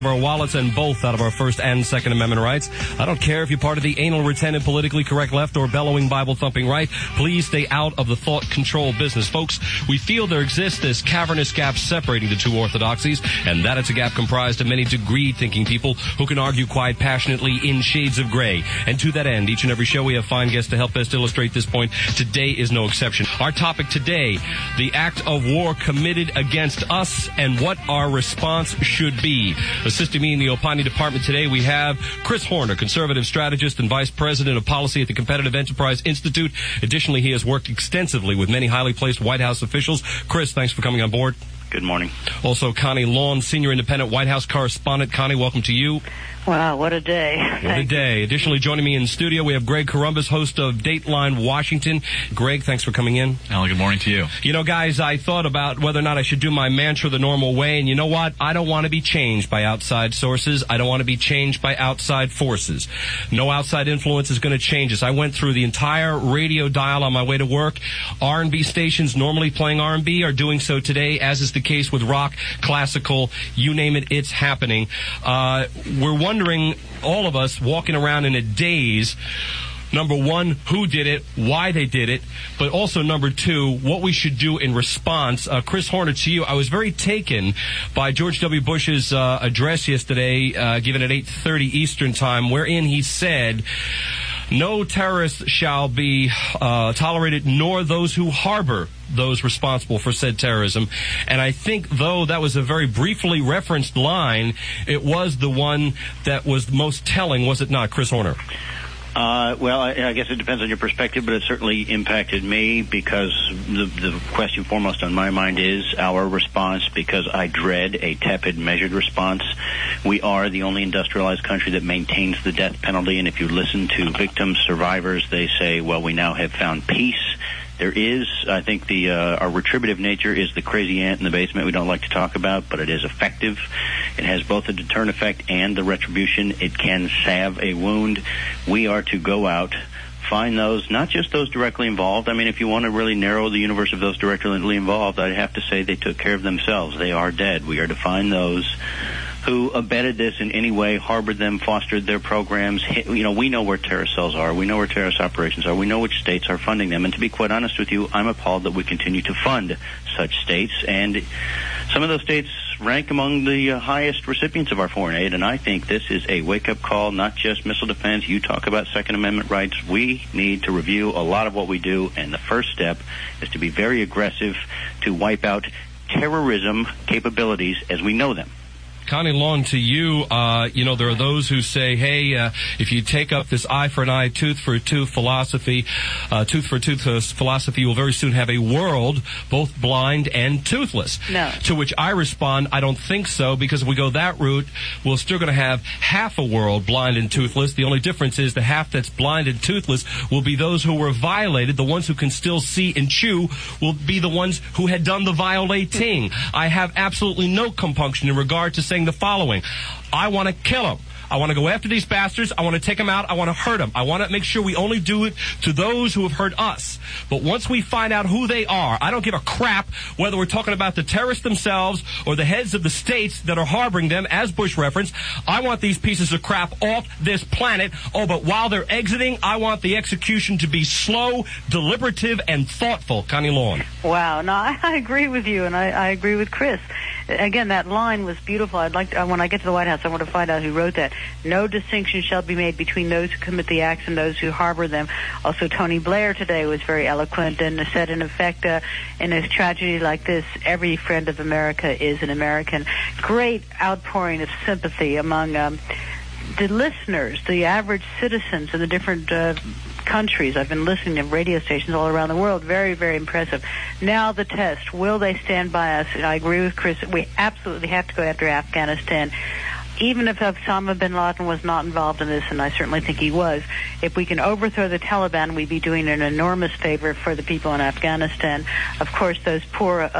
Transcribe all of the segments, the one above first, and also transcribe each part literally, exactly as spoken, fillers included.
our wallets and both out of our First and Second Amendment rights. I don't care if you're part of the anal retentive politically correct left or bellowing Bible thumping right. Please stay out of the thought control business. Folks, we feel there exists this cavernous gap separating the two orthodoxies, and that it's a gap comprised of many degreed thinking people who can argue quite passionately in shades of gray. And to that end, each and every show we have fine guests to help best illustrate this point. Today is no exception. Our topic today, the act of war committed against us and what our response should be. Assisting me in the Opani department today, we have Chris Horner, conservative strategist and vice president of policy at the Competitive Enterprise Institute. Additionally, he has worked extensively with many highly placed White House officials. Chris, thanks for coming on board. Good morning. Also, Connie Lawn, senior independent White House correspondent. Connie, welcome to you. Wow, what a day. What a day. Additionally, joining me in studio, we have Greg Corombos, host of Dateline Washington. Greg, thanks for coming in. Alan, good morning to you. You know, guys, I thought about whether or not I should do my mantra the normal way, and you know what? I don't want to be changed by outside sources. I don't want to be changed by outside forces. No outside influence is going to change us. I went through the entire radio dial on my way to work. R and B stations normally playing R and B are doing so today, as is the case with rock, classical, you name it, it's happening. Uh, we're wondering, all of us, walking around in a daze, number one, who did it, why they did it, but also, number two, what we should do in response. Uh, Chris Horner, to you, I was very taken by George W. Bush's uh, address yesterday, uh, given at eight thirty Eastern Time, wherein he said, no terrorists shall be uh, tolerated, nor those who harbor those responsible for said terrorism. And I think, though that was a very briefly referenced line, it was the one that was most telling, was it not, Chris Horner? Uh, well, I, I guess it depends on your perspective, but it certainly impacted me because the, the question foremost on my mind is our response, because I dread a tepid, measured response. We are the only industrialized country that maintains the death penalty, and if you listen to victims, survivors, they say, well, we now have found peace. There is, I think, the uh, our retributive nature is the crazy ant in the basement we don't like to talk about, but it is effective. It has both the deterrent effect and the retribution. It can salve a wound. We are to go out, find those, not just those directly involved. I mean, if you want to really narrow the universe of those directly involved, I'd have to say they took care of themselves. They are dead. We are to find those who abetted this in any way, harbored them, fostered their programs. You know, we know where terrorist cells are. We know where terrorist operations are. We know which states are funding them. And to be quite honest with you, I'm appalled that we continue to fund such states. And some of those states rank among the uh, highest recipients of our foreign aid. And I think this is a wake-up call, not just missile defense. You talk about Second Amendment rights. We need to review a lot of what we do. And the first step is to be very aggressive to wipe out terrorism capabilities as we know them. Connie Lawn, to you, uh, you know, there are those who say, hey, uh, if you take up this eye for an eye, tooth for a tooth philosophy, uh, tooth for tooth philosophy, you will very soon have a world both blind and toothless. No. To which I respond, I don't think so, because if we go that route, we're still going to have half a world blind and toothless. The only difference is the half that's blind and toothless will be those who were violated. The ones who can still see and chew will be the ones who had done the violating. I have absolutely no compunction in regard to saying the following. I want to kill them. I want to go after these bastards. I want to take them out. I want to hurt them. I want to make sure we only do it to those who have hurt us. But once we find out who they are, I don't give a crap whether we're talking about the terrorists themselves or the heads of the states that are harboring them, as Bush referenced. I want these pieces of crap off this planet. Oh, but while they're exiting, I want the execution to be slow, deliberative, and thoughtful. Connie Lawn. Wow. No, I, I agree with you, and I, I agree with Chris. Again, that line was beautiful. I'd like to, when I get to the White House, I want to find out who wrote that. No distinction shall be made between those who commit the acts and those who harbor them. Also, Tony Blair today was very eloquent and said, in effect, uh, in a tragedy like this, every friend of America is an American. Great outpouring of sympathy among um, the listeners, the average citizens in the different uh, countries. I've been listening to radio stations all around the world. Very, very impressive. Now the test. Will they stand by us? And I agree with Chris. We absolutely have to go after Afghanistan. Even if Osama bin Laden was not involved in this, and I certainly think he was, if we can overthrow the Taliban, we'd be doing an enormous favor for the people in Afghanistan. Of course, those poor uh,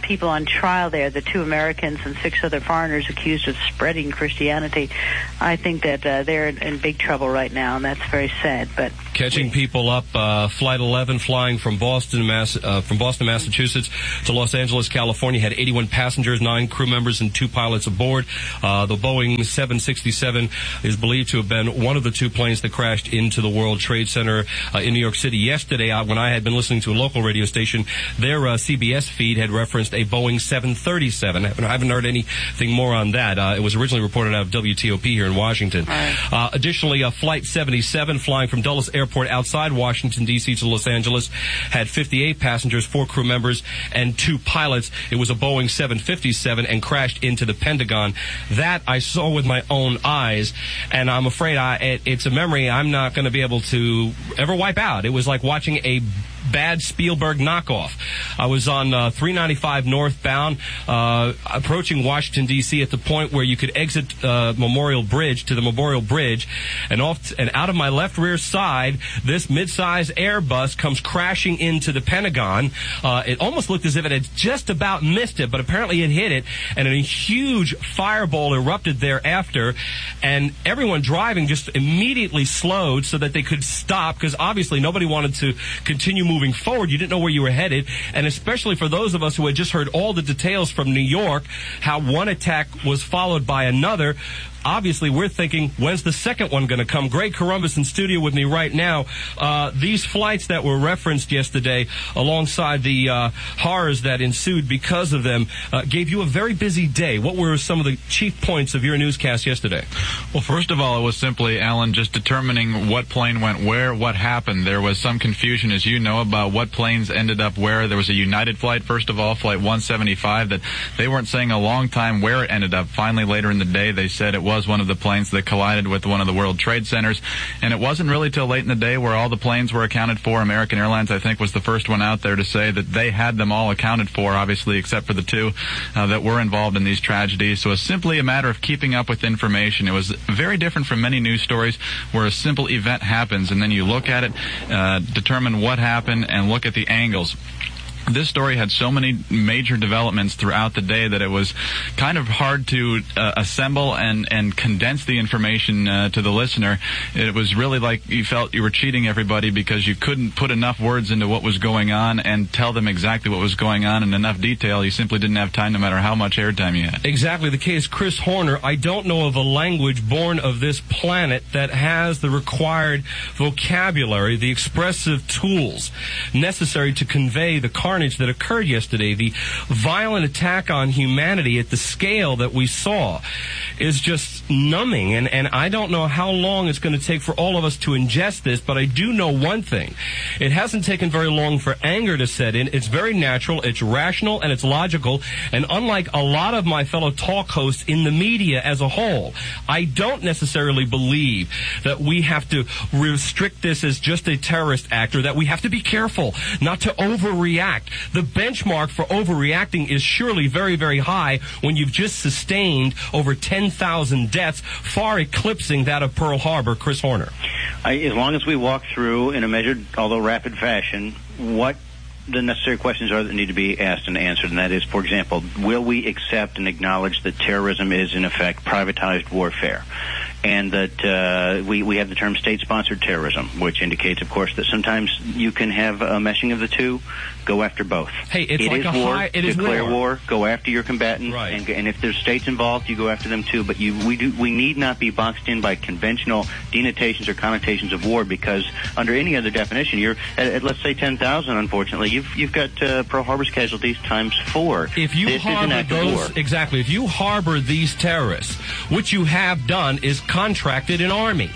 people on trial there, the two Americans and six other foreigners accused of spreading Christianity. I think that uh, they're in, in big trouble right now, and that's very sad. But catching we, people up, uh, Flight eleven flying from Boston, Mass, uh, from Boston, Massachusetts to Los Angeles, California, had eighty-one passengers, nine crew members, and two pilots aboard. Uh, the Boeing seven sixty-seven is believed to have been one of the two planes that crashed into the World Trade Center uh, in New York City yesterday. Uh, when I had been listening to a local radio station, their uh, C B S feed had referenced a Boeing seven thirty-seven. I haven't, I haven't heard anything more on that. Uh, it was originally reported out of W T O P here in Washington. Right. Uh, additionally, a Flight seventy-seven flying from Dulles Airport outside Washington, D C to Los Angeles had fifty-eight passengers, four crew members, and two pilots. It was a Boeing seven fifty-seven and crashed into the Pentagon. That I saw with my own eyes, and I'm afraid I, it, it's a memory I'm not going to be able to ever wipe out. It was like watching a bad Spielberg knockoff. I was on uh, three ninety-five northbound, uh, approaching Washington, D C at the point where you could exit uh, Memorial Bridge to the Memorial Bridge, and off t- and out of my left rear side, this mid-size Airbus comes crashing into the Pentagon. Uh, it almost looked as if it had just about missed it, but apparently it hit it, and a huge fireball erupted thereafter, and everyone driving just immediately slowed so that they could stop, because obviously nobody wanted to continue moving Moving forward. You didn't know where you were headed, and especially for those of us who had just heard all the details from New York, how one attack was followed by another. Obviously, we're thinking, when's the second one going to come? Greg Corombos in studio with me right now. Uh, these flights that were referenced yesterday, alongside the uh, horrors that ensued because of them, uh, gave you a very busy day. What were some of the chief points of your newscast yesterday? Well, first of all, it was simply, Alan, just determining what plane went where, what happened. There was some confusion, as you know, about what planes ended up where. There was a United flight, first of all, Flight one seventy-five, that they weren't saying a long time where it ended up. Finally, later in the day, they said it was one of the planes that collided with one of the World Trade Centers. And it wasn't really till late in the day where all the planes were accounted for. American Airlines, I think, was the first one out there to say that they had them all accounted for, obviously, except for the two uh, that were involved in these tragedies. So it's simply a matter of keeping up with information. It was very different from many news stories where a simple event happens and then you look at it, uh, determine what happened, and look at the angles. This story had so many major developments throughout the day that it was kind of hard to uh, assemble and, and condense the information uh, to the listener. It was really like you felt you were cheating everybody because you couldn't put enough words into what was going on and tell them exactly what was going on in enough detail. You simply didn't have time, no matter how much airtime you had. Exactly the case. Chris Horner, I don't know of a language born of this planet that has the required vocabulary, the expressive tools necessary to convey the carnage that occurred yesterday. The violent attack on humanity at the scale that we saw is just numbing, and, and I don't know how long it's going to take for all of us to ingest this, but I do know one thing. It hasn't taken very long for anger to set in. It's very natural, it's rational, and it's logical, and unlike a lot of my fellow talk hosts in the media as a whole, I don't necessarily believe that we have to restrict this as just a terrorist act, or that we have to be careful not to overreact. The benchmark for overreacting is surely very, very high when you've just sustained over ten thousand deaths, far eclipsing that of Pearl Harbor. Chris Horner. I, as long as we walk through in a measured, although rapid fashion, what the necessary questions are that need to be asked and answered, and that is, for example, will we accept and acknowledge that terrorism is, in effect, privatized warfare? And that uh, we, we have the term state-sponsored terrorism, which indicates, of course, that sometimes you can have a meshing of the two. Go after both. Hey, it's it like is a war. high... It declare is war. war. Go after your combatant. Right. And, and if there's states involved, you go after them too. But you, we do, we need not be boxed in by conventional denotations or connotations of war, because under any other definition, you're at, at let's say ten thousand. Unfortunately, you've you've got uh, Pearl Harbor's casualties times four. If you this harbor is an act those, of war. exactly. If you harbor these terrorists, what you have done is contracted an army.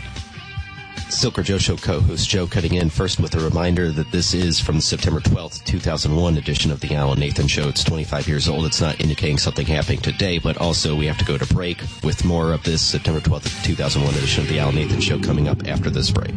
Silker Joe Show co-host Joe cutting in first with a reminder that this is from the September twelfth, two thousand one edition of the Alan Nathan Show. It's twenty-five years old. It's not indicating something happening today, but also we have to go to break with more of this September twelfth, two thousand one edition of the Alan Nathan Show coming up after this break.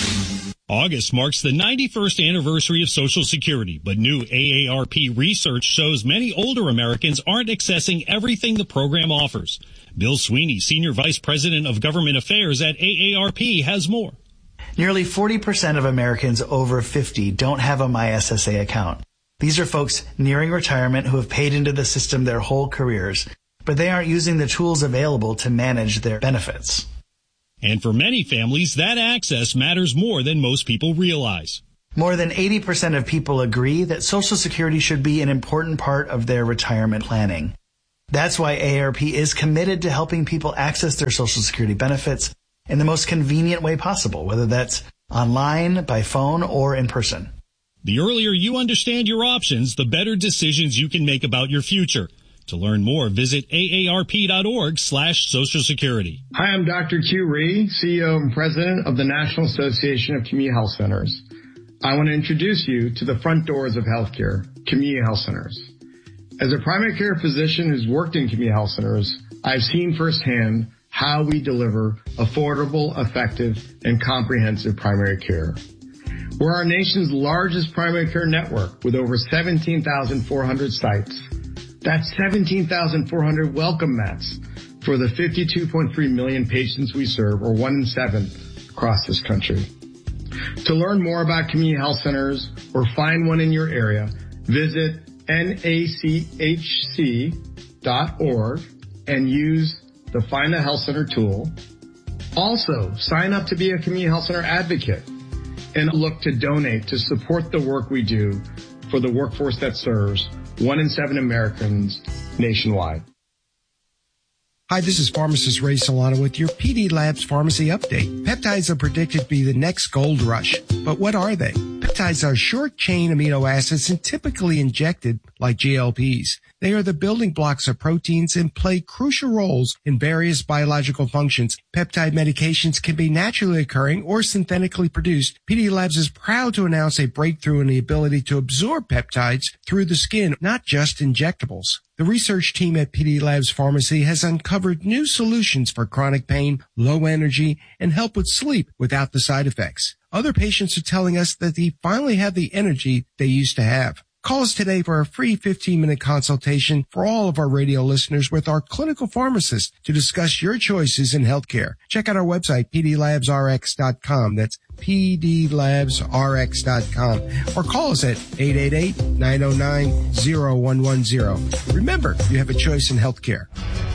August marks the ninety-first anniversary of Social Security, but new A A R P research shows many older Americans aren't accessing everything the program offers. Bill Sweeney, Senior Vice President of Government Affairs at A A R P, has more. Nearly forty percent of Americans over fifty don't have a My S S A account. These are folks nearing retirement who have paid into the system their whole careers, but they aren't using the tools available to manage their benefits. And for many families, that access matters more than most people realize. More than eighty percent of people agree that Social Security should be an important part of their retirement planning. That's why A A R P is committed to helping people access their Social Security benefits in the most convenient way possible, whether that's online, by phone, or in person. The earlier you understand your options, the better decisions you can make about your future. To learn more, visit A A R P dot org slash Social Security. Hi, I'm Doctor Q Rhee, C E O and President of the National Association of Community Health Centers. I want to introduce you to the front doors of healthcare, community health centers. As a primary care physician who's worked in community health centers, I've seen firsthand how we deliver affordable, effective, and comprehensive primary care. We're our nation's largest primary care network with over seventeen thousand four hundred sites. That's seventeen thousand four hundred welcome mats for the fifty-two point three million patients we serve, or one in seven across this country. To learn more about community health centers or find one in your area, visit N A C H C dot org and use the Find a Health Center tool. Also, sign up to be a community health center advocate and look to donate to support the work we do for the workforce that serves one in seven Americans nationwide. Hi, this is pharmacist Ray Solano with your P D Labs Pharmacy Update. Peptides are predicted to be the next gold rush. But what are they? Peptides are short-chain amino acids and typically injected like G L Ps. They are the building blocks of proteins and play crucial roles in various biological functions. Peptide medications can be naturally occurring or synthetically produced. P D Labs is proud to announce a breakthrough in the ability to absorb peptides through the skin, not just injectables. The research team at P D Labs Pharmacy has uncovered new solutions for chronic pain, low energy, and help with sleep without the side effects. Other patients are telling us that they finally have the energy they used to have. Call us today for a free fifteen-minute consultation for all of our radio listeners with our clinical pharmacist to discuss your choices in healthcare. Check out our website, P D labs R X dot com. That's P D labs R X dot com. Or call us at eight eight eight, nine oh nine, oh one one oh. Remember, you have a choice in healthcare.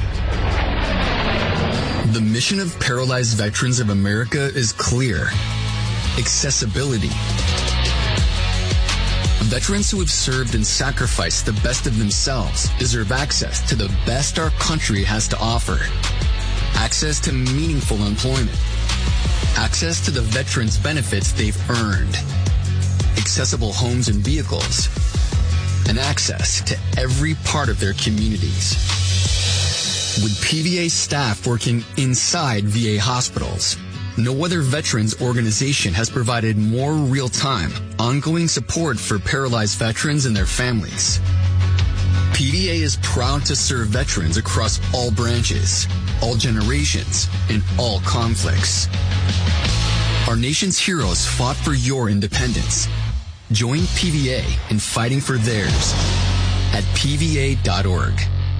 The mission of Paralyzed Veterans of America is clear. Accessibility. Veterans who have served and sacrificed the best of themselves deserve access to the best our country has to offer. Access to meaningful employment. Access to the veterans' benefits they've earned. Accessible homes and vehicles. And access to every part of their communities. With P V A staff working inside V A hospitals, no other veterans organization has provided more real-time, ongoing support for paralyzed veterans and their families. P D A is proud to serve veterans across all branches, all generations, and all conflicts. Our nation's heroes fought for your independence. Join P V A in fighting for theirs at P V A dot org.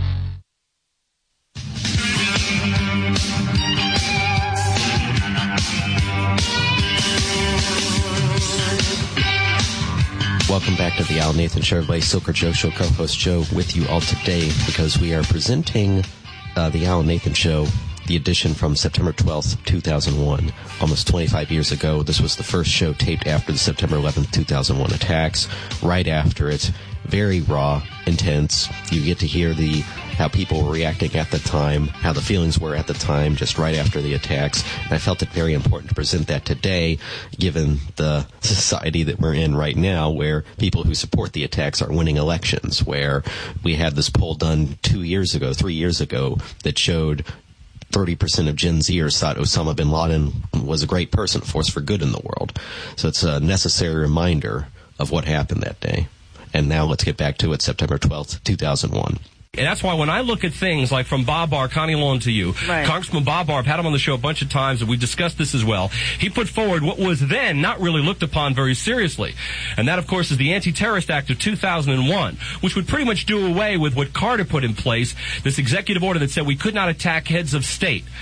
Welcome back to the Al Nathan Show. Everybody, Silker Joe Show co-host Joe with you all today because we are presenting uh, the Al Nathan Show, the edition from September twelfth, two thousand one, almost twenty-five years ago. This was the first show taped after the September eleventh, two thousand one attacks. Right after it, very raw, intense. You get to hear the how people were reacting at the time, how the feelings were at the time, just right after the attacks. And I felt it very important to present that today, given the society that we're in right now, where people who support the attacks are winning elections, where we had this poll done two years ago, three years ago, that showed thirty percent of Gen Zers thought Osama bin Laden was a great person, a force for good in the world. So it's a necessary reminder of what happened that day. And now let's get back to it, September twelfth, two thousand one. And that's why when I look at things like from Bob Barr, Connie Long to you, right. Congressman Bob Barr, I've had him on the show a bunch of times, and we've discussed this as well. He put forward what was then not really looked upon very seriously. And that, of course, is the Anti-Terrorist Act of two thousand one, which would pretty much do away with what Carter put in place, this executive order that said we could not attack heads of state.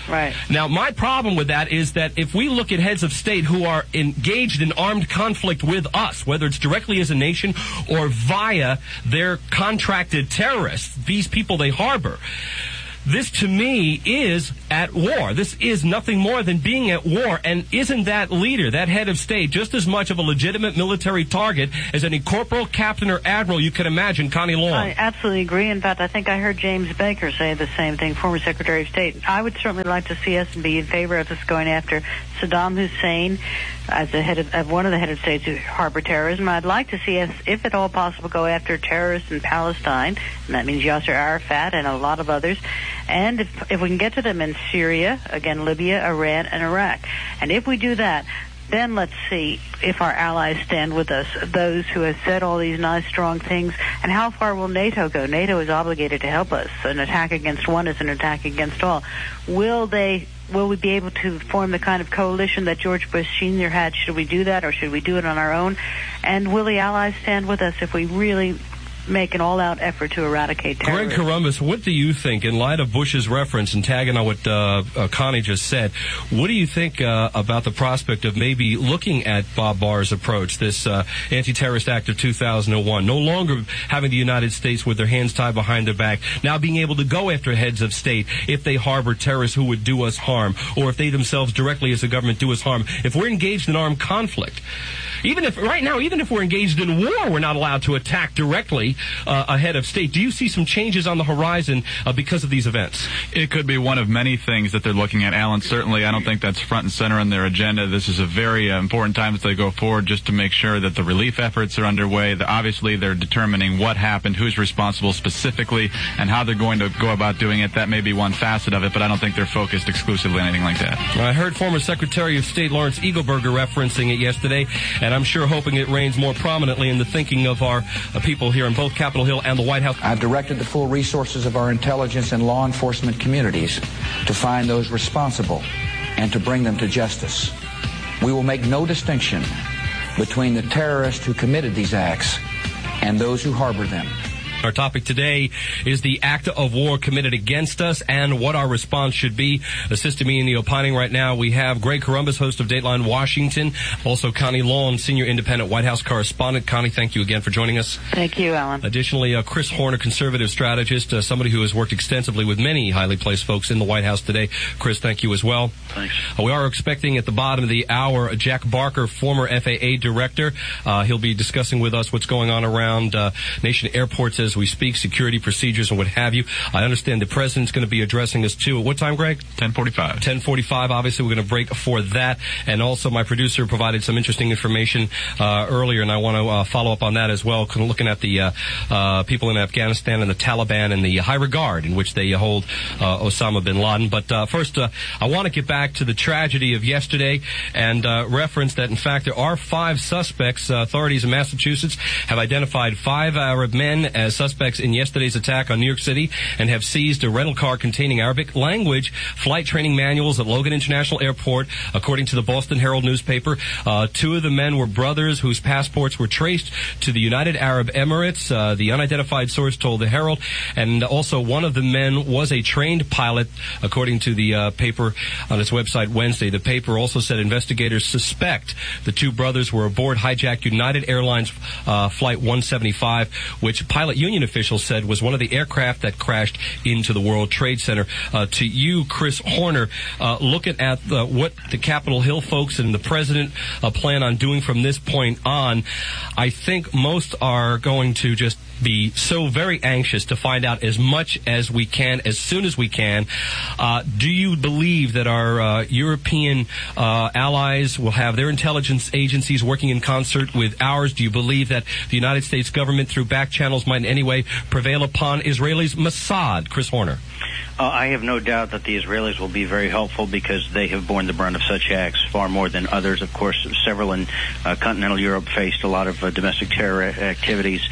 Right. Now, my problem with that is that if we look at heads of state who are engaged in armed conflict with us, whether it's directly as a nation or via their contracted terrorists, these people they harbor, this, to me, is at war. This is nothing more than being at war. And isn't that leader, that head of state, just as much of a legitimate military target as any corporal, captain, or admiral you can imagine? Connie Long. I absolutely agree. In fact, I think I heard James Baker say the same thing, former Secretary of State. I would certainly like to see us be in favor of us going after Saddam Hussein as the head of, of one of the head of states who harbor terrorism. I'd like to see us, if at all possible, go after terrorists in Palestine, and that means Yasser Arafat and a lot of others. And if, if we can get to them in Syria, again, Libya, Iran, and Iraq. And if we do that, then let's see if our allies stand with us, those who have said all these nice, strong things. And how far will NATO go? NATO is obligated to help us. An attack against one is an attack against all. Will they... Will we be able to form the kind of coalition that George Bush Senior had? Should we do that, or should we do it on our own? And will the allies stand with us if we really make an all-out effort to eradicate terrorism? Greg Corombos, what do you think, in light of Bush's reference and tagging on what uh, uh, Connie just said, what do you think uh, about the prospect of maybe looking at Bob Barr's approach, this uh, Anti-Terrorist Act of two thousand one, no longer having the United States with their hands tied behind their back, now being able to go after heads of state if they harbor terrorists who would do us harm, or if they themselves directly as a government do us harm? If we're engaged in armed conflict, even if, right now, even if we're engaged in war, we're not allowed to attack directly uh, a head of state. Do you see some changes on the horizon uh, because of these events? It could be one of many things that they're looking at, Alan. Certainly, I don't think that's front and center on their agenda. This is a very uh, important time as they go forward, just to make sure that the relief efforts are underway. The, obviously, they're determining what happened, who's responsible specifically, and how they're going to go about doing it. That may be one facet of it, but I don't think they're focused exclusively on anything like that. I heard former Secretary of State Lawrence Eagleburger referencing it yesterday, and I'm sure hoping it reigns more prominently in the thinking of our uh, people here in both Capitol Hill and the White House. I've directed the full resources of our intelligence and law enforcement communities to find those responsible and to bring them to justice. We will make no distinction between the terrorists who committed these acts and those who harbor them. Our topic today is the act of war committed against us and what our response should be. Assisting me in the opining right now, we have Greg Corombos, host of Dateline Washington, also Connie Long, senior independent White House correspondent. Connie, thank you again for joining us. Thank you, Alan. Additionally, uh, Chris Horner, conservative strategist, uh, somebody who has worked extensively with many highly placed folks in the White House today. Chris, thank you as well. Thanks. Uh, we are expecting at the bottom of the hour Jack Barker, former F A A director. Uh, he'll be discussing with us what's going on around uh, nation airports as we speak, security procedures and what have you. I understand the president's going to be addressing us too. At what time, Greg? ten forty-five. ten forty-five. Obviously, we're going to break for that. And also, my producer provided some interesting information uh, earlier, and I want to uh, follow up on that as well, looking at the uh, uh, people in Afghanistan and the Taliban and the high regard in which they hold uh, Osama bin Laden. But uh, first, uh, I want to get back to the tragedy of yesterday and uh, reference that, in fact, there are five suspects. Uh, authorities in Massachusetts have identified five Arab men as suspects in yesterday's attack on New York City and have seized a rental car containing Arabic language flight training manuals at Logan International Airport, according to the Boston Herald newspaper. Uh, two of the men were brothers whose passports were traced to the United Arab Emirates, uh, the unidentified source told the Herald, and also one of the men was a trained pilot, according to the uh, paper on its website Wednesday. The paper also said investigators suspect the two brothers were aboard hijacked United Airlines uh, Flight one seventy-five, which pilot union officials said was one of the aircraft that crashed into the World Trade Center. Uh, to you, Chris Horner, uh, looking at the, what the Capitol Hill folks and the president uh, plan on doing from this point on, I think most are going to just be so very anxious to find out as much as we can, as soon as we can. Uh, do you believe that our uh, European uh, allies will have their intelligence agencies working in concert with ours? Do you believe that the United States government, through back channels, might in any way prevail upon Israelis' Mossad? Chris Horner. Uh, I have no doubt that the Israelis will be very helpful because they have borne the brunt of such acts far more than others. Of course, several in uh, continental Europe faced a lot of uh, domestic terror activities.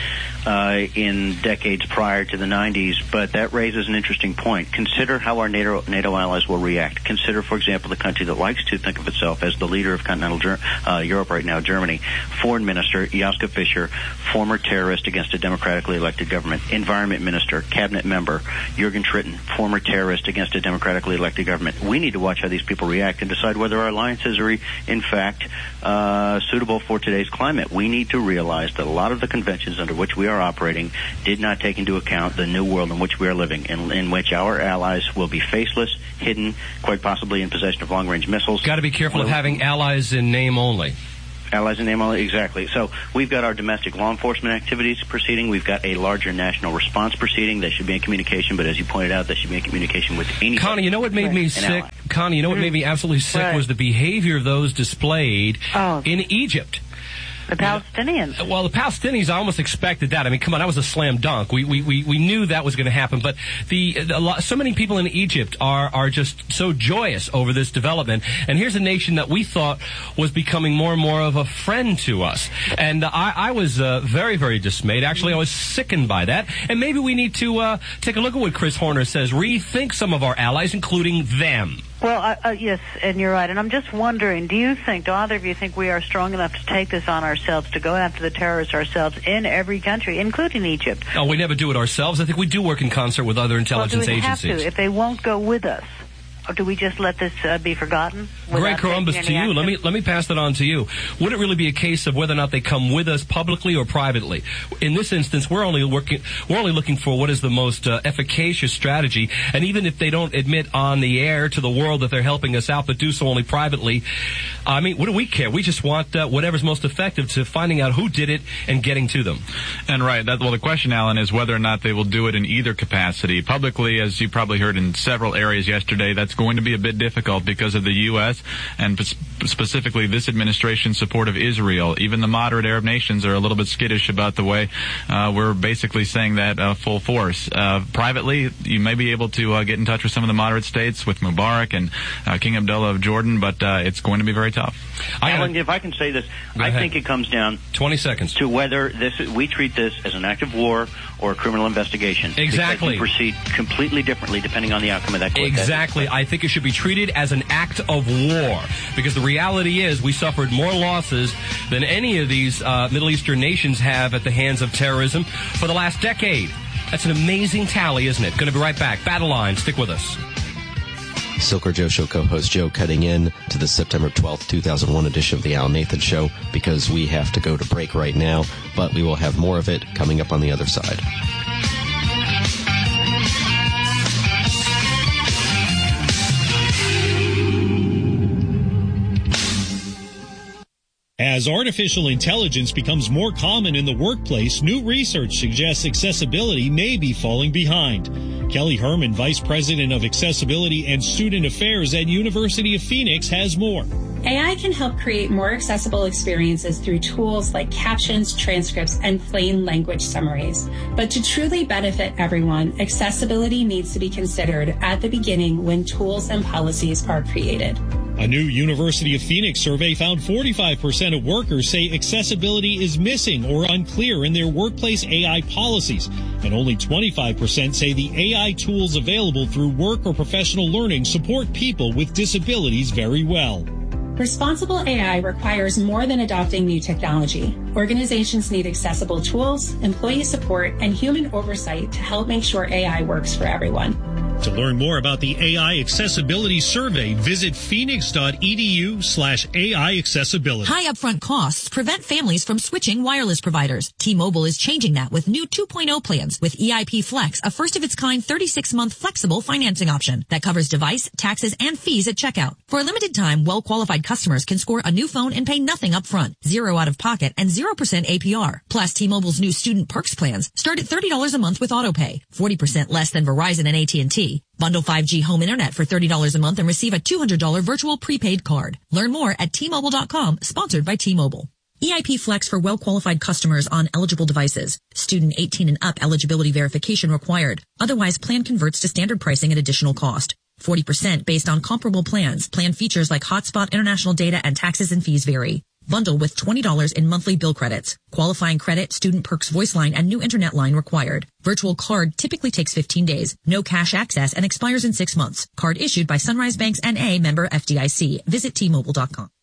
uh, in decades prior to the nineties, but that raises an interesting point. Consider how our NATO, NATO allies will react. Consider, for example, the country that likes to think of itself as the leader of continental Ger- uh, Europe right now, Germany. Foreign Minister Joschka Fischer, former terrorist against a democratically elected government. Environment Minister, cabinet member Jürgen Trittin, former terrorist against a democratically elected government. We need to watch how these people react and decide whether our alliances are, in fact, uh, suitable for today's climate. We need to realize that a lot of the conventions under which we are operating did not take into account the new world in which we are living, in, in which our allies will be faceless, hidden, quite possibly in possession of long-range missiles. Got to be careful of having allies in name only. Allies in name only, exactly. So we've got our domestic law enforcement activities proceeding. We've got a larger national response proceeding that should be in communication, but as you pointed out, that should be in communication with any. Connie, you know what made me sick? Connie, you know what made me absolutely sick Right. was the behavior of those displayed Oh. in Egypt. The Palestinians. Well, the Palestinians, I almost expected that. I mean, come on, that was a slam dunk. We we we, we knew that was going to happen. But the, the a lot, so many people in Egypt are are just so joyous over this development. And here's a nation that we thought was becoming more and more of a friend to us. And uh, I, I was uh, very very dismayed. Actually, I was sickened by that. And maybe we need to uh, take a look at what Chris Horner says. Rethink some of our allies, including them. Well, uh, uh, yes, and you're right. And I'm just wondering, do you think, do either of you think we are strong enough to take this on ourselves, to go after the terrorists ourselves in every country, including Egypt? Oh, we never do it ourselves. I think we do work in concert with other intelligence well, do we agencies. have to, if they won't go with us? Or do we just let this uh, be forgotten? Greg Columbus, to you. Action? Let me let me pass that on to you. Would it really be a case of whether or not they come with us publicly or privately? In this instance, we're only working. We're only looking for what is the most uh, efficacious strategy. And even if they don't admit on the air to the world that they're helping us out, but do so only privately, I mean, what do we care? We just want uh, whatever's most effective to finding out who did it and getting to them. And right. That, well, the question, Alan, is whether or not they will do it in either capacity. Publicly, as you probably heard in several areas yesterday, that's going to be a bit difficult because of the U S and specifically this administration's support of Israel. Even the moderate Arab nations are a little bit skittish about the way uh, we're basically saying that uh, full force. Uh, privately, you may be able to uh, get in touch with some of the moderate states, with Mubarak and uh, King Abdullah of Jordan, but uh, it's going to be very tough. Alan, if I can say this, I ahead. think it comes down twenty seconds to whether this we treat this as an act of war or a criminal investigation. Exactly. Because we proceed completely differently depending on the outcome of that court. Exactly. I think it should be treated as an act of war, because the reality is we suffered more losses than any of these uh, Middle Eastern nations have at the hands of terrorism for the last decade. That's an amazing tally, isn't it? Going to be right back. Battle Line. Stick with us. Silker Joe Show co-host Joe cutting in to the September twelfth, two thousand one edition of the Al Nathan Show, because we have to go to break right now, but we will have more of it coming up on the other side. As artificial intelligence becomes more common in the workplace, new research suggests accessibility may be falling behind. Kelly Herman, Vice President of Accessibility and Student Affairs at University of Phoenix, has more. A I can help create more accessible experiences through tools like captions, transcripts, and plain language summaries. But to truly benefit everyone, accessibility needs to be considered at the beginning when tools and policies are created. A new University of Phoenix survey found forty-five percent of workers say accessibility is missing or unclear in their workplace A I policies, and only twenty-five percent say the A I tools available through work or professional learning support people with disabilities very well. Responsible A I requires more than adopting new technology. Organizations need accessible tools, employee support, and human oversight to help make sure A I works for everyone. To learn more about the A I Accessibility Survey, visit phoenix.edu slash AI accessibility. High upfront costs prevent families from switching wireless providers. T-Mobile is changing that with new two point oh plans with E I P Flex, a first-of-its-kind thirty-six month flexible financing option that covers device, taxes, and fees at checkout. For a limited time, well-qualified customers can score a new phone and pay nothing up front, zero out of pocket, and zero percent A P R. Plus, T-Mobile's new Student Perks plans start at thirty dollars a month with AutoPay, forty percent less than Verizon and A T and T. Bundle five G home internet for thirty dollars a month and receive a two hundred dollars virtual prepaid card. Learn more at T Mobile dot com, sponsored by T-Mobile. E I P Flex for well-qualified customers on eligible devices. Student eighteen and up eligibility verification required. Otherwise, plan converts to standard pricing at additional cost. forty percent based on comparable plans. Plan features like hotspot, international data, and taxes and fees vary. Bundle with twenty dollars in monthly bill credits. Qualifying credit, Student Perks voice line, and new internet line required. Virtual card typically takes fifteen days. No cash access and expires in six months. Card issued by Sunrise Banks N A, member F D I C. Visit T Mobile dot com.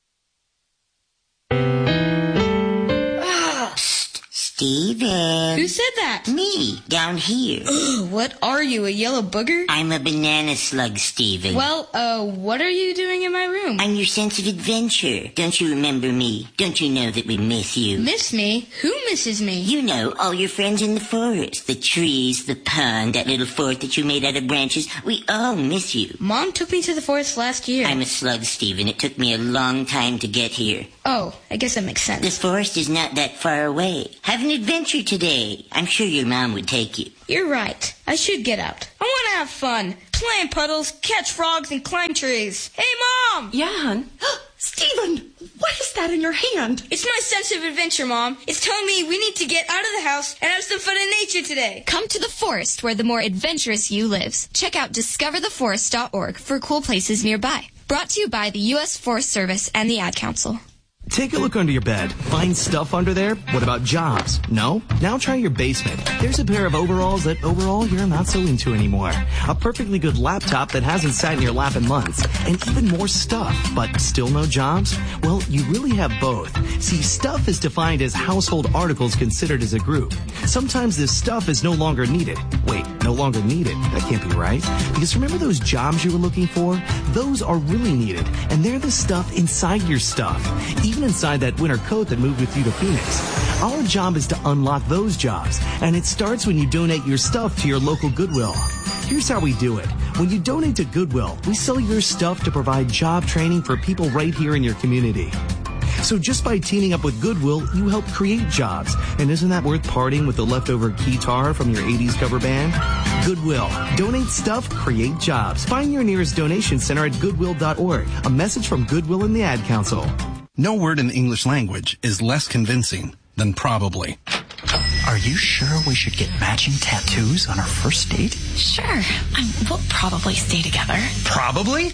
Steven. Who said that? Me, down here. Ugh, what are you, a yellow booger? I'm a banana slug, Steven. Well, uh, what are you doing in my room? I'm your sense of adventure. Don't you remember me? Don't you know that we miss you? Miss me? Who misses me? You know, all your friends in the forest. The trees, the pond, that little fort that you made out of branches. We all miss you. Mom took me to the forest last year. I'm a slug, Steven. It took me a long time to get here. Oh, I guess that makes sense. This forest is not that far away. Have an adventure today. I'm sure your mom would take you. You're right. I should get out. I want to have fun. Play in puddles, catch frogs, and climb trees. Hey, Mom! Yeah, hon? Steven, what is that in your hand? It's my sense of adventure, Mom. It's telling me we need to get out of the house and have some fun in nature today. Come to the forest where the more adventurous you lives. Check out discover the forest dot org for cool places nearby. Brought to you by the U S Forest Service and the Ad Council. Take a look under your bed. Find stuff under there? What about jobs? No? Now try your basement. There's a pair of overalls that overall you're not so into anymore. A perfectly good laptop that hasn't sat in your lap in months. And even more stuff, but still no jobs? Well, you really have both. See, stuff is defined as household articles considered as a group. Sometimes this stuff is no longer needed. Wait, no longer needed? That can't be right. Because remember those jobs you were looking for? Those are really needed. And they're the stuff inside your stuff. Even inside that winter coat that moved with you to Phoenix. Our job is to unlock those jobs, and it starts when you donate your stuff to your local Goodwill. Here's how we do it. When you donate to Goodwill, we sell your stuff to provide job training for people right here in your community. So just by teaming up with Goodwill, you help create jobs. And isn't that worth parting with the leftover guitar from your eighties cover band? Goodwill. Donate stuff, create jobs. Find your nearest donation center at goodwill dot org. A message from Goodwill and the Ad Council. No word in the English language is less convincing than probably. Are you sure we should get matching tattoos on our first date? Sure. Um, we'll probably stay together. Probably?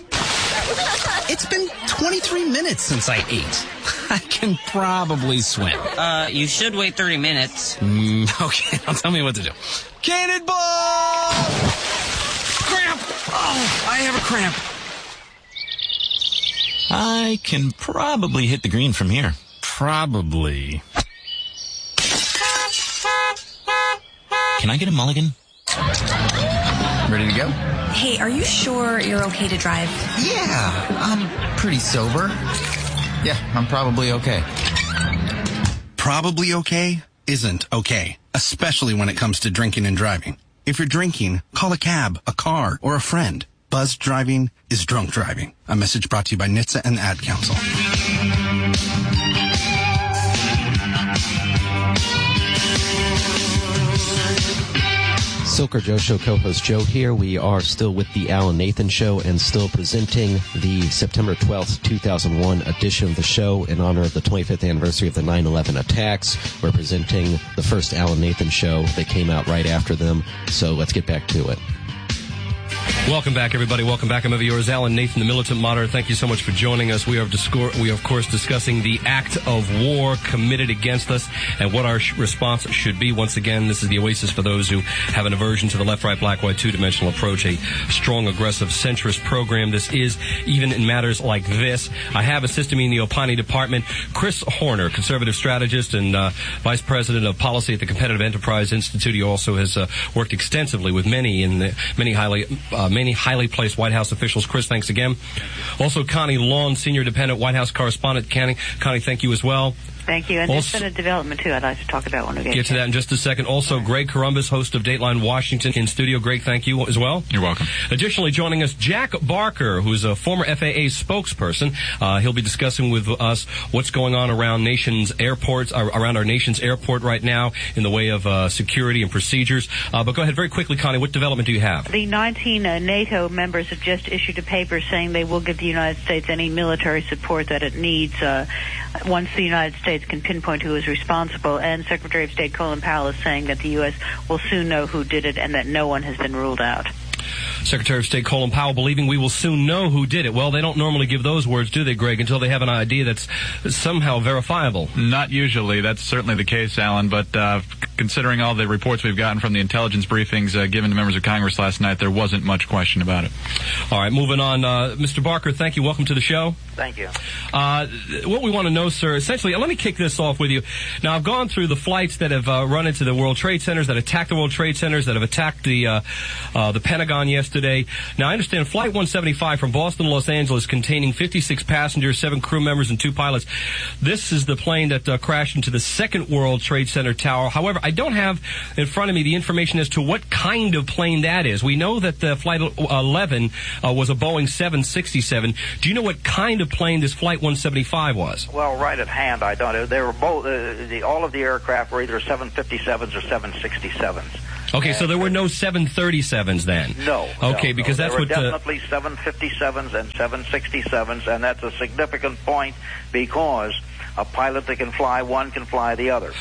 It's been twenty-three minutes since I ate. I can probably swim. Uh, you should wait thirty minutes. Mm, okay, now tell me what to do. Cannonball! Cramp! Oh, I have a cramp. I can probably hit the green from here. Probably. Can I get a mulligan? Ready to go? Hey, are you sure you're okay to drive? Yeah, I'm pretty sober. Yeah, I'm probably okay. Probably okay isn't okay, especially when it comes to drinking and driving. If you're drinking, call a cab, a car, or a friend. Buzzed driving is drunk driving. A message brought to you by N H T S A and the Ad Council. Silker Joe Show co-host Joe here. We are still with the Alan Nathan Show and still presenting the September twelfth, two thousand one edition of the show in honor of the twenty-fifth anniversary of the nine eleven attacks. We're presenting the first Alan Nathan Show that came out right after them. So let's get back to it. Welcome back, everybody. Welcome back. I'm of yours, Alan Nathan, the Militant Moderator. Thank you so much for joining us. We are, discor- we are, of course, discussing the act of war committed against us and what our sh- response should be. Once again, this is the oasis for those who have an aversion to the left, right, black, white, two-dimensional approach, a strong, aggressive, centrist program. This is, even in matters like this. I have assisting me in the Opani Department, Chris Horner, conservative strategist and uh, vice president of policy at the Competitive Enterprise Institute. He also has uh, worked extensively with many in the, many highly uh, many highly placed White House officials. Chris, thanks again. Also, Connie Long, senior independent White House correspondent. Connie, Connie, thank you as well. Thank you. And also, there's been a development, too, I'd like to talk about when we get, get to that in just a second. Also, Greg Corombos, host of Dateline Washington, in studio. Greg, thank you as well. You're welcome. Additionally, joining us, Jack Barker, who's a former F A A spokesperson. Uh, he'll be discussing with us what's going on around nation's airports, uh, around our nation's airport right now in the way of uh, security and procedures. Uh, but go ahead very quickly, Connie. What development do you have? The nineteen uh, NATO members have just issued a paper saying they will give the United States any military support that it needs uh, once the United States can pinpoint who is responsible. And Secretary of State Colin Powell is saying that the U S will soon know who did it and that no one has been ruled out. Secretary of State Colin Powell believing we will soon know who did it. Well, they don't normally give those words, do they, Greg, until they have an idea that's somehow verifiable? Not usually. That's certainly the case, Alan, but uh, considering all the reports we've gotten from the intelligence briefings uh, given to members of Congress last night, there wasn't much question about it. All right, moving on. Uh, Mister Barker, thank you. Welcome to the show. Thank you. Uh, what we want to know, sir, essentially, let me kick this off with you. Now, I've gone through the flights that have uh, run into the World Trade Centers, that attacked the World Trade Centers, that have attacked the uh, uh, the Pentagon yesterday. Now, I understand Flight one seventy-five from Boston to Los Angeles, containing fifty-six passengers, seven crew members, and two pilots. This is the plane that uh, crashed into the second World Trade Center tower. However, I don't have in front of me the information as to what kind of plane that is. We know that the Flight eleven uh, was a Boeing seven sixty-seven. Do you know what kind of plane this Flight one seventy-five was? Well, right at hand, I don't. They were both. Uh, the, all of the aircraft were either seven fifty-sevens or seven sixty-sevens. Okay, and so there were no seven thirty-sevens then? No. Okay, no, because no. that's there were what... Uh, definitely seven fifty-sevens and seven sixty-sevens, and that's a significant point because a pilot that can fly one can fly the other.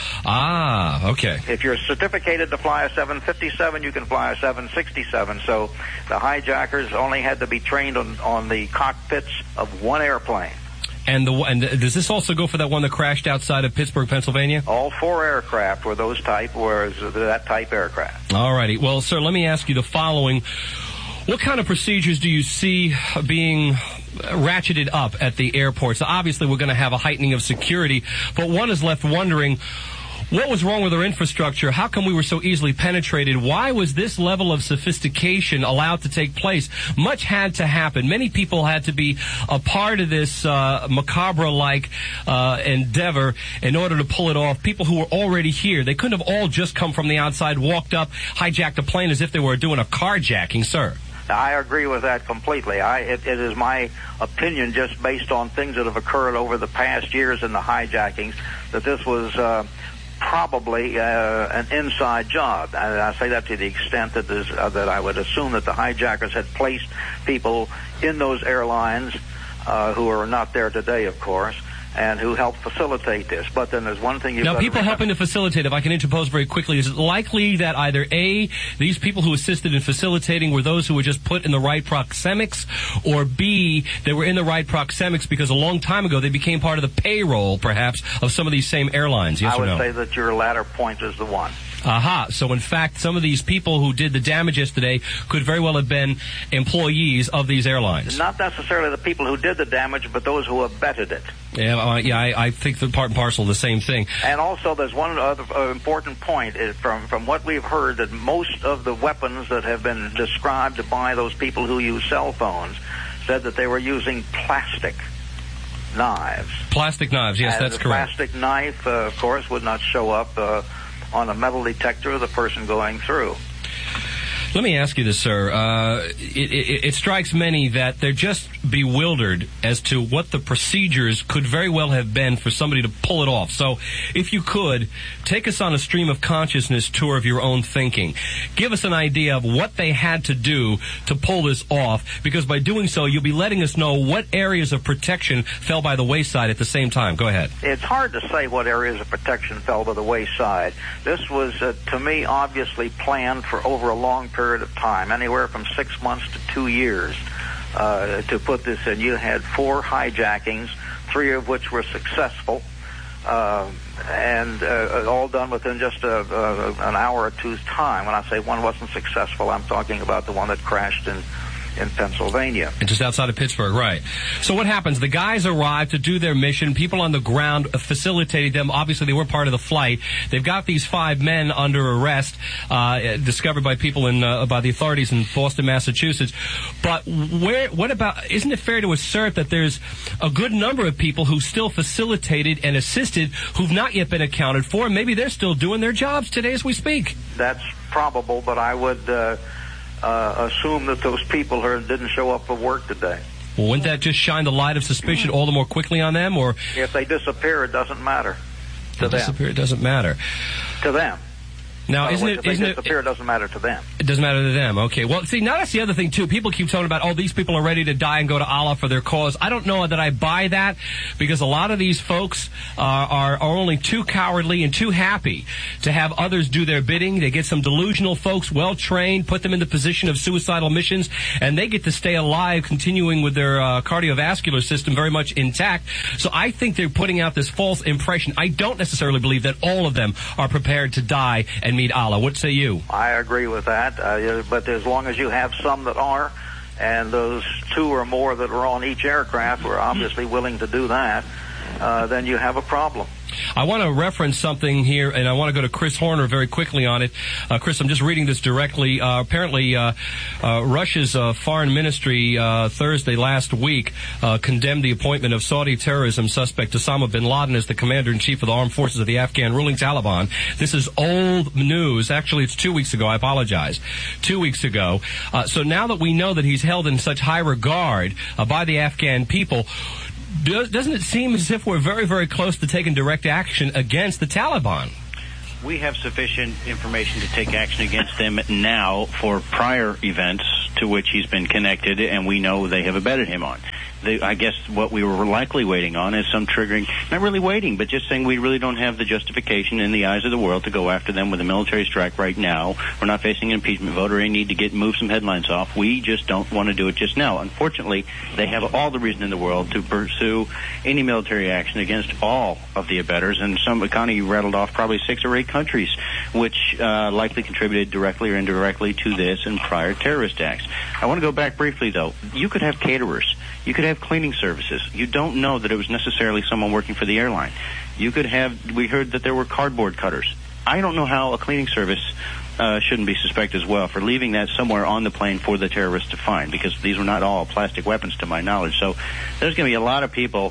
Ah, okay. If you're certificated to fly a seven fifty-seven, you can fly a seven sixty-seven. So the hijackers only had to be trained on, on the cockpits of one airplane. And the and does this also go for that one that crashed outside of Pittsburgh, Pennsylvania? All four aircraft were those type, were that type aircraft. All righty. Well, sir, let me ask you the following. What kind of procedures do you see being ratcheted up at the airports? So obviously, we're going to have a heightening of security, but one is left wondering, what was wrong with our infrastructure? How come we were so easily penetrated? Why was this level of sophistication allowed to take place? Much had to happen. Many people had to be a part of this uh, macabre-like uh, endeavor in order to pull it off. People who were already here. They couldn't have all just come from the outside, walked up, hijacked a plane as if they were doing a carjacking, sir. I agree with that completely. I, it, it is my opinion, just based on things that have occurred over the past years in the hijackings, that this was... Uh, probably uh, an inside job. And I say that to the extent that there's, uh, that I would assume that the hijackers had placed people in those airlines uh, who are not there today, of course, and who helped facilitate this. But then there's one thing you've Now, got to people remember. helping to facilitate, if I can interpose very quickly, is it likely that either A, these people who assisted in facilitating were those who were just put in the right proxemics, or B, they were in the right proxemics because a long time ago they became part of the payroll, perhaps, of some of these same airlines? Yes I or would no? say that your latter point is the one. Aha. So, in fact, some of these people who did the damage yesterday could very well have been employees of these airlines. Not necessarily the people who did the damage, but those who abetted it. Yeah, uh, yeah, I, I think the part and parcel of the same thing. And also, there's one other uh, important point is from from what we've heard, that most of the weapons that have been described by those people who use cell phones said that they were using plastic knives. Plastic knives, yes, and that's the correct. Plastic knife, uh, of course, would not show up uh, on a metal detector of the person going through. Let me ask you this, sir. Uh, it, it, it strikes many that they're just bewildered as to what the procedures could very well have been for somebody to pull it off. So, if you could, take us on a stream of consciousness tour of your own thinking. Give us an idea of what they had to do to pull this off, because by doing so, you'll be letting us know what areas of protection fell by the wayside at the same time. Go ahead. It's hard to say what areas of protection fell by the wayside. This was, uh, to me, obviously planned for over a long period of time, anywhere from six months to two years, uh, to put this in. You had four hijackings, three of which were successful, uh, and uh, all done within just a, a, an hour or two's time. When I say one wasn't successful, I'm talking about the one that crashed in in Pennsylvania. And just outside of Pittsburgh, right. So what happens? The guys arrive to do their mission. People on the ground facilitated them. Obviously, they were part of the flight. They've got these five men under arrest, uh, discovered by people in, uh, by the authorities in Boston, Massachusetts. But where, what about, isn't it fair to assert that there's a good number of people who still facilitated and assisted who've not yet been accounted for? Maybe they're still doing their jobs today as we speak. That's probable, but I would, uh, Uh, assume that those people are, didn't show up for work today. Well, wouldn't that just shine the light of suspicion all the more quickly on them? Or if they disappear, it doesn't matter to they them. Disappear, it doesn't matter to them. Now, In other isn't words, it? If they Isn't it? disappear, it doesn't matter to them. It doesn't matter to them. Okay. Well, see, now that's the other thing, too. People keep talking about, oh, these people are ready to die and go to Allah for their cause. I don't know that I buy that, because a lot of these folks uh, are, are only too cowardly and too happy to have others do their bidding. They get some delusional folks, well-trained, put them in the position of suicidal missions, and they get to stay alive, continuing with their uh, cardiovascular system very much intact. So I think they're putting out this false impression. I don't necessarily believe that all of them are prepared to die and meet Allah. What say you? I agree with that, uh, but as long as you have some that are, and those two or more that are on each aircraft who are obviously willing to do that, uh, then you have a problem. I want to reference something here, and I want to go to Chris Horner very quickly on it. Uh, Chris, I'm just reading this directly. Uh, apparently, uh, uh, Russia's uh, foreign ministry uh, Thursday last week uh, condemned the appointment of Saudi terrorism suspect Osama bin Laden as the commander-in-chief of the armed forces of the Afghan ruling Taliban. This is old news. Actually, it's two weeks ago. I apologize. Two weeks ago. Uh, so now that we know that he's held in such high regard uh, by the Afghan people, doesn't it seem as if we're very, very close to taking direct action against the Taliban? We have sufficient information to take action against them now for prior events to which he's been connected, and we know they have abetted him on. The, I guess what we were likely waiting on is some triggering, not really waiting, but just saying we really don't have the justification in the eyes of the world to go after them with a military strike right now. We're not facing an impeachment vote or any need to get move some headlines off. We just don't want to do it just now. Unfortunately, they have all the reason in the world to pursue any military action against all of the abettors, and some, Connie rattled off probably six or eight countries which uh, likely contributed directly or indirectly to this and prior terrorist acts. I want to go back briefly, though. You could have caterers. You could have cleaning services. You don't know that it was necessarily someone working for the airline. You could have, we heard that there were cardboard cutters. I don't know how a cleaning service uh, shouldn't be suspected as well for leaving that somewhere on the plane for the terrorists to find, because these were not all plastic weapons to my knowledge. So there's going to be a lot of people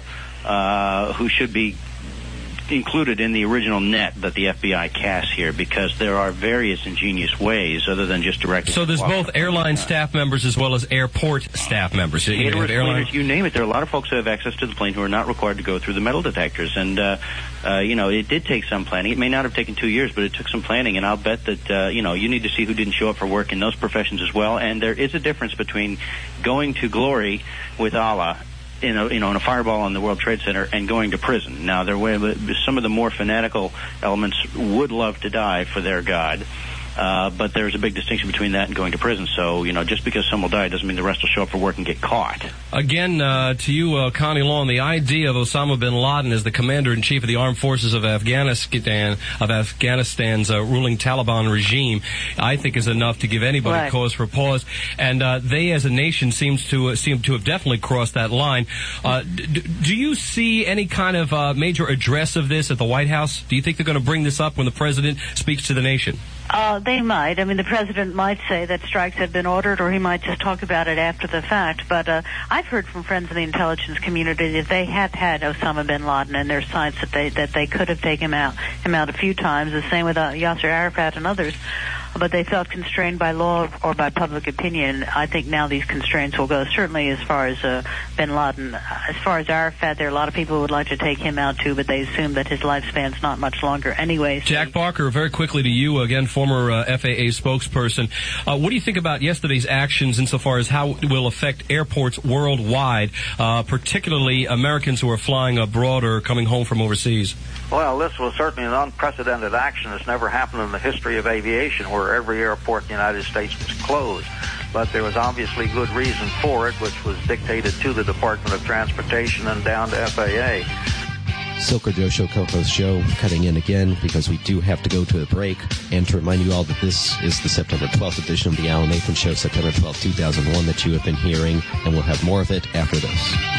uh, who should be included in the original net that the F B I casts here, because there are various ingenious ways other than just directly. So there's both airline staff members as well as airport staff members. You Caterers, have airline- cleaners, you name it. There are a lot of folks who have access to the plane who are not required to go through the metal detectors. And, uh, uh, you know, it did take some planning. It may not have taken two years, but it took some planning. And I'll bet that, uh, you know, you need to see who didn't show up for work in those professions as well. And there is a difference between going to glory with Allah, in a, you know, in a fireball on the World Trade Center, and going to prison. Now, there were some of the more fanatical elements would love to die for their God, uh, but there's a big distinction between that and going to prison. So, you know, just because some will die doesn't mean the rest will show up for work and get caught. Again, uh, to you, uh, Connie Long, the idea of Osama bin Laden as the commander-in-chief of the armed forces of Afghanistan, of Afghanistan's uh, ruling Taliban regime, I think is enough to give anybody Right. cause for pause. And uh, they, as a nation, seems to uh, seem to have definitely crossed that line. Uh, d- do you see any kind of uh, major address of this at the White House? Do you think they're going to bring this up when the president speaks to the nation? Uh, they might. I mean, the president might say that strikes have been ordered, or he might just talk about it after the fact. But uh, I've heard from friends in the intelligence community that they have had Osama bin Laden in their sights, that they that they could have taken him out him out a few times. The same with uh, Yasser Arafat and others. But they felt constrained by law or by public opinion. I think now these constraints will go, certainly as far as uh, bin Laden. As far as Arafat, there are a lot of people who would like to take him out too, but they assume that his lifespan's not much longer anyway. So Jack Barker, very quickly to you, again, former uh, F A A spokesperson. Uh, what do you think about yesterday's actions insofar as how it will affect airports worldwide, uh, particularly Americans who are flying abroad or coming home from overseas? Well, this was certainly an unprecedented action. It's never happened in the history of aviation, where every airport in the United States was closed. But there was obviously good reason for it, which was dictated to the Department of Transportation and down to F A A. Silker Joe Show co-host Joe cutting in again because we do have to go to a break. And to remind you all that this is the September twelfth edition of the Alan Nathan Show, September twelfth, two thousand one, that you have been hearing, and we'll have more of it after this.